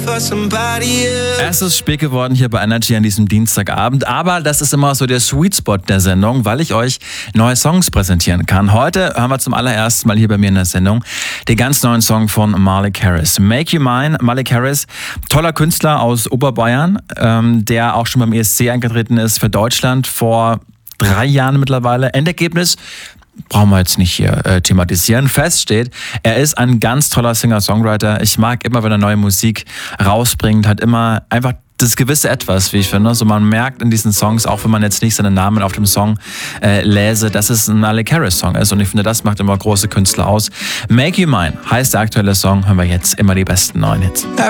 Es ist spät geworden hier bei Energy an diesem Dienstagabend, aber das ist immer so der Sweet Spot der Sendung, weil ich euch neue Songs präsentieren kann. Heute hören wir zum allerersten Mal hier bei mir in der Sendung den ganz neuen Song von Malik Harris. Make You Mine. Malik Harris, toller Künstler aus Oberbayern, der auch schon beim ESC eingetreten ist für Deutschland vor 3 Jahren mittlerweile. Endergebnis brauchen wir jetzt nicht hier thematisieren. Fest steht, er ist ein ganz toller Singer-Songwriter. Ich mag immer, wenn er neue Musik rausbringt, hat immer einfach das gewisse Etwas, wie ich finde. So, man merkt in diesen Songs, auch wenn man jetzt nicht seinen Namen auf dem Song lese, dass es ein Malik Harris Song ist. Und ich finde, das macht immer große Künstler aus. Make You Mine heißt der aktuelle Song. Hören wir jetzt immer die besten neuen Hits.